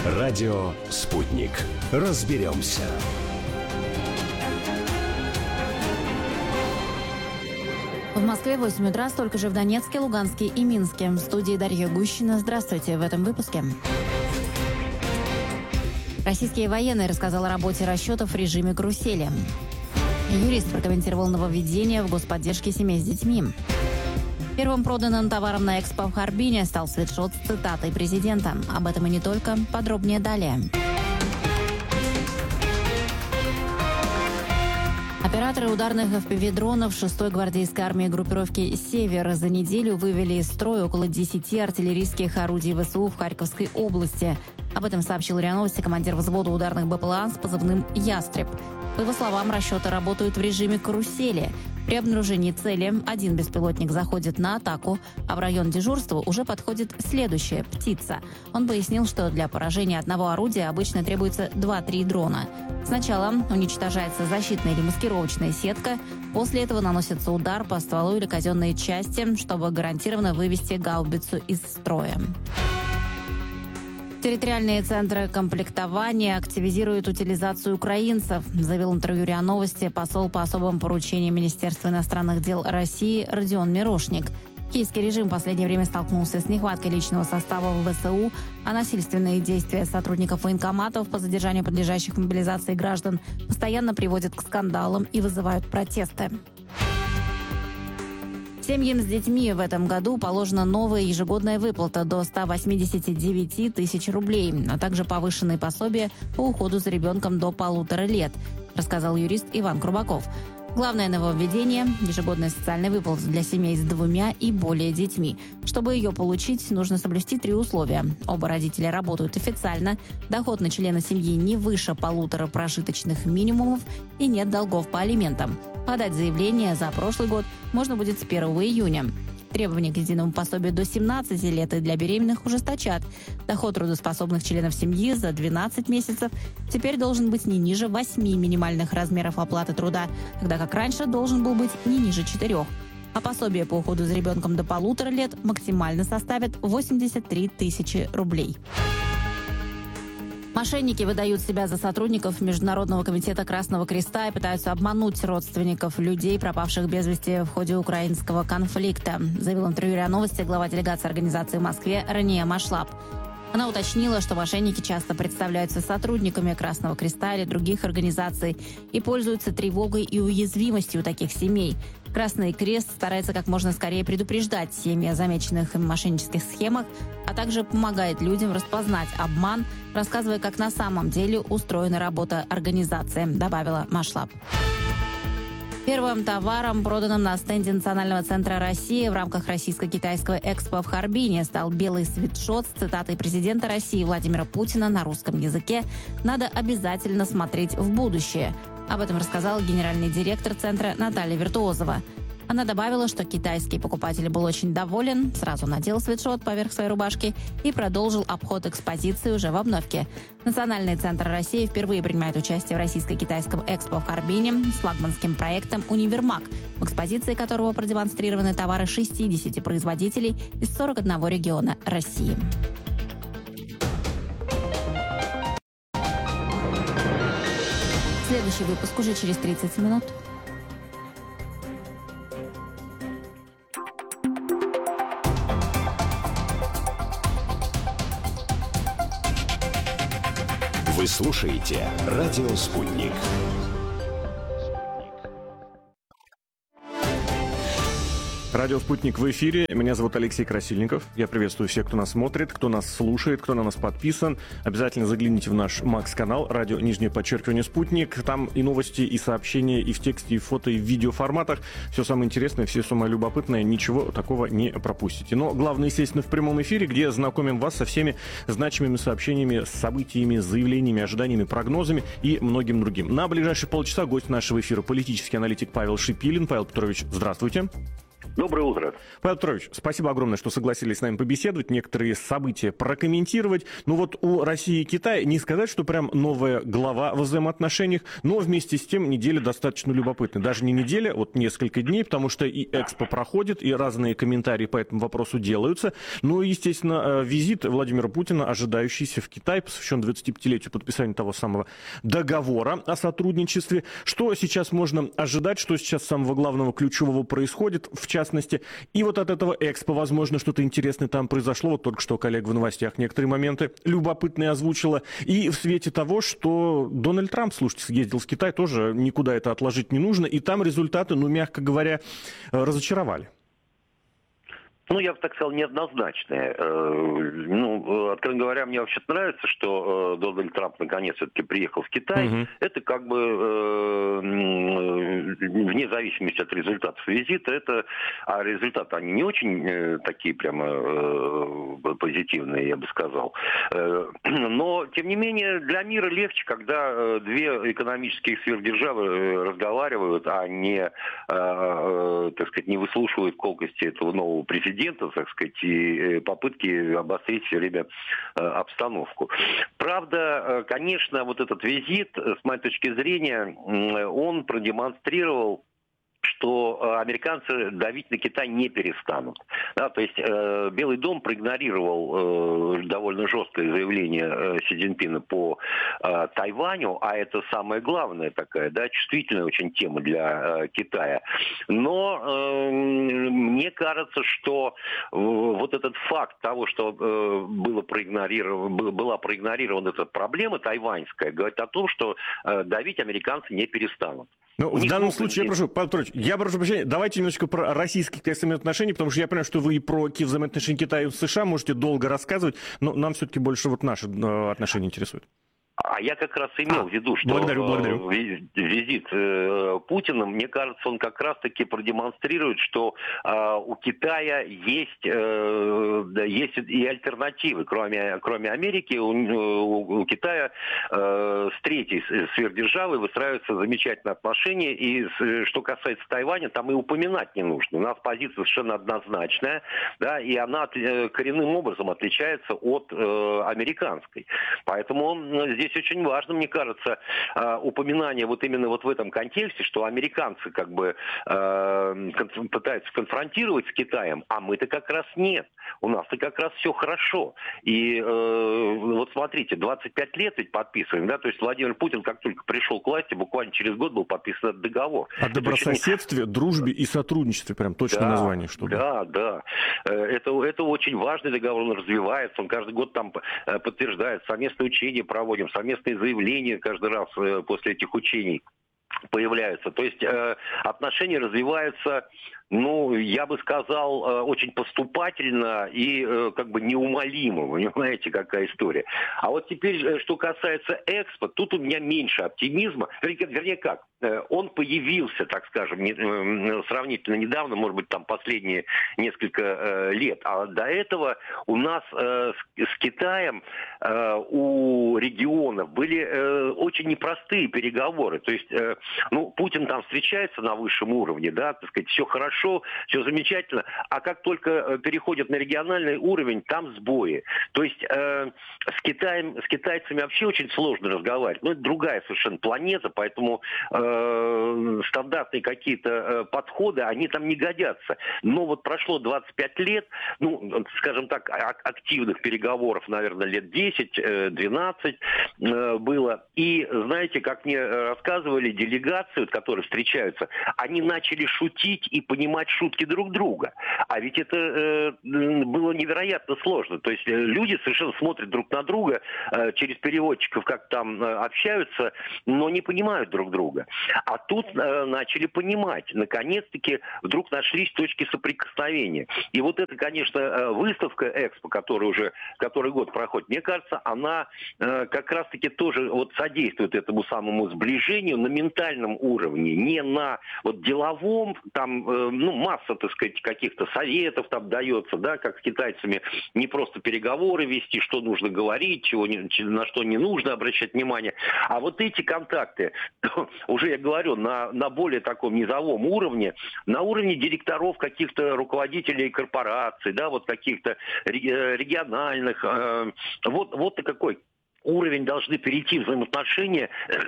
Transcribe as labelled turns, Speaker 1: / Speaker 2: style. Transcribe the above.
Speaker 1: Радио «Спутник». Разберемся.
Speaker 2: В Москве 8 утра, столько же в Донецке, Луганске и Минске. В студии Дарья Гущина. Здравствуйте в этом выпуске. Российские военные рассказал о работе расчетов в режиме карусели. Юрист прокомментировал нововведение в господдержке семей с детьми. Первым проданным товаром на Экспо в Харбине стал свитшот с цитатой президента. Об этом и не только. Подробнее далее. Операторы ударных FPV-дронов 6-й гвардейской армии группировки «Север» за неделю вывели из строя около 10 артиллерийских орудий ВСУ в Харьковской области. Об этом сообщил РИА Новости командир взвода ударных БПЛА с позывным «Ястреб». По его словам, расчеты работают в режиме карусели. При обнаружении цели один беспилотник заходит на атаку, а в район дежурства уже подходит следующая птица. Он пояснил, что для поражения одного орудия обычно требуется 2-3 дрона. Сначала уничтожается защитная или маскировочная сетка, после этого наносится удар по стволу или казенной части, чтобы гарантированно вывести гаубицу из строя. Территориальные центры комплектования активизируют утилизацию украинцев, заявил в интервью РИА Новости посол по особым поручениям Министерства иностранных дел России Родион Мирошник. Киевский режим в последнее время столкнулся с нехваткой личного состава в ВСУ, а насильственные действия сотрудников военкоматов по задержанию подлежащих мобилизации граждан постоянно приводят к скандалам и вызывают протесты. Семьям с детьми в этом году положена новая ежегодная выплата до 189 тысяч рублей, а также повышенные пособия по уходу за ребенком до 1,5 лет, рассказал юрист Иван Крубаков. Главное нововведение – ежегодная социальная выплата для семей с 2 и более детьми. Чтобы ее получить, нужно соблюсти 3 условия. Оба родителя работают официально, доход на члена семьи не выше 1,5 прожиточных минимумов и нет долгов по алиментам. Подать заявление за прошлый год можно будет с 1 июня. Требования к единому пособию до 17 лет и для беременных ужесточат. Доход трудоспособных членов семьи за 12 месяцев теперь должен быть не ниже 8 минимальных размеров оплаты труда, тогда как раньше должен был быть не ниже 4. А пособие по уходу за ребенком до 1,5 лет максимально составит 83 тысячи рублей. Мошенники выдают себя за сотрудников Международного комитета Красного Креста и пытаются обмануть родственников людей, пропавших без вести в ходе украинского конфликта, заявил в интервью РИА Новости глава делегации организации в Москве Рания Машлап. Она уточнила, что мошенники часто представляются сотрудниками Красного Креста или других организаций и пользуются тревогой и уязвимостью таких семей. Красный Крест старается как можно скорее предупреждать семьи о замеченных им мошеннических схемах, а также помогает людям распознать обман, рассказывая, как на самом деле устроена работа организации, добавила Машлап. Первым товаром, проданным на стенде Национального центра России в рамках российско-китайского экспо в Харбине, стал белый свитшот с цитатой президента России Владимира Путина на русском языке «Надо обязательно смотреть в будущее». Об этом рассказал генеральный директор центра Наталья Виртуозова. Она добавила, что китайский покупатель был очень доволен, сразу надел свитшот поверх своей рубашки и продолжил обход экспозиции уже в обновке. Национальный центр России впервые принимает участие в российско-китайском экспо в Харбине с флагманским проектом «Универмаг», в экспозиции которого продемонстрированы товары 60 производителей из 41 региона России. Следующий выпуск уже через 30 минут.
Speaker 1: Вы слушаете «Радио Спутник».
Speaker 3: Радио «Спутник» в эфире. Меня зовут Алексей Красильников. Я приветствую всех, кто нас смотрит, кто нас слушает, кто на нас подписан. Обязательно загляните в наш Макс-канал «Радио _Спутник». Там и новости, и сообщения, и в тексте, и в фото, и в видеоформатах. Все самое интересное, все самое любопытное. Ничего такого не пропустите. Но главное, естественно, в прямом эфире, где знакомим вас со всеми значимыми сообщениями, событиями, заявлениями, ожиданиями, прогнозами и многим другим. На ближайшие полчаса гость нашего эфира — политический аналитик Павел Шипилин. Павел Петрович, здравствуйте.
Speaker 4: Доброе утро.
Speaker 3: Павел Петрович, спасибо огромное, что согласились с нами побеседовать, некоторые события прокомментировать. Ну вот у России и Китая не сказать, что прям новая глава в взаимоотношениях, но вместе с тем неделя достаточно любопытная. Даже не неделя, вот несколько дней, потому что и Экспо проходит, и разные комментарии по этому вопросу делаются. Ну и, естественно, визит Владимира Путина, ожидающийся в Китай, посвящен 25-летию подписания того самого договора о сотрудничестве. Что сейчас можно ожидать, что сейчас самого главного ключевого происходит, в частности, и вот от этого Экспо, возможно, что-то интересное там произошло. Вот только что коллега в новостях некоторые моменты любопытные озвучила. И в свете того, что Дональд Трамп, слушайте, съездил в Китай, тоже никуда это отложить не нужно. И там результаты, ну, мягко говоря, разочаровали.
Speaker 4: Ну, я бы так сказал, неоднозначные. Откровенно говоря, мне вообще нравится, что Дональд Трамп наконец все-таки приехал в Китай. Угу. Это как бы вне зависимости от результатов визита. А результаты, они не очень такие прямо позитивные, я бы сказал. Но, тем не менее, для мира легче, когда две экономические сверхдержавы разговаривают, а не, так сказать, не выслушивают колкости этого нового президента, так сказать, и попытки обострить все время обстановку. Правда, конечно, вот этот визит, с моей точки зрения, он продемонстрировал, что американцы давить на Китай не перестанут. Да, то есть Белый дом проигнорировал довольно жесткое заявление Си Цзиньпина по Тайваню, а это самая главная такая, да, чувствительная очень тема для Китая. Но мне кажется, что вот этот факт того, что была проигнорирована эта проблема тайваньская, говорит о том, что давить американцы не перестанут.
Speaker 3: Ну, в данном случае, я прошу, Павел Петрович, я прошу прощения, давайте немножечко про российские взаимоотношения, потому что я понимаю, что вы и про взаимоотношения Китая и США можете долго рассказывать, но нам все-таки больше вот наши отношения интересуют.
Speaker 4: А я как раз имел в виду, что
Speaker 3: благодарю.
Speaker 4: Визит Путина, мне кажется, он как раз-таки продемонстрирует, что у Китая есть и альтернативы. Кроме Америки, у Китая с третьей сверхдержавой выстраиваются замечательные отношения. И что касается Тайваня, там и упоминать не нужно. У нас позиция совершенно однозначная, да, и она коренным образом отличается от американской. Поэтому здесь очень важно, мне кажется, упоминание вот именно вот в этом контексте, что американцы как бы пытаются конфронтировать с Китаем, а мы-то как раз нет. У нас-то как раз все хорошо. И вот смотрите, 25 лет ведь подписываем, да, то есть Владимир Путин, как только пришел к власти, буквально через год был подписан этот договор.
Speaker 3: О добрососедстве, дружбе и сотрудничестве, прям точное название. Чтобы...
Speaker 4: Да. Это очень важный договор, он развивается, он каждый год там подтверждает, совместные учения проводим, совместные заявления каждый раз после этих учений появляются. То есть отношения развиваются, ну, я бы сказал, очень поступательно и как бы неумолимо. Вы понимаете, какая история. А вот теперь, что касается Экспо, тут у меня меньше оптимизма. Вернее, как? Он появился, так скажем, сравнительно недавно, может быть, там последние несколько лет. А до этого у нас с Китаем у регионов были очень непростые переговоры. То есть, Путин там встречается на высшем уровне, да, так сказать, все хорошо, все замечательно, а как только переходит на региональный уровень, там сбои. То есть с китайцами вообще очень сложно разговаривать. Это другая совершенно планета, поэтому стандартные какие-то подходы, они там не годятся. Но вот прошло 25 лет, скажем так, активных переговоров, наверное, лет 10-12 было. И, знаете, как мне рассказывали, делегации, которые встречаются, они начали шутить и понимать шутки друг друга. А ведь это было невероятно сложно. То есть люди совершенно смотрят друг на друга через переводчиков, как там общаются, но не понимают друг друга. А тут начали понимать. Наконец-таки вдруг нашлись точки соприкосновения. И вот это, конечно, выставка Экспо, которая уже который год проходит, мне кажется, она как раз-таки тоже вот содействует этому самому сближению на ментальном уровне, не на вот деловом, там масса, так сказать, каких-то советов там дается, да, как с китайцами не просто переговоры вести, что нужно говорить, на что не нужно обращать внимание. А вот эти контакты, уже я говорю, на более таком низовом уровне, на уровне директоров каких-то руководителей корпораций, да, вот каких-то региональных, вот и какой уровень должны перейти взаимоотношения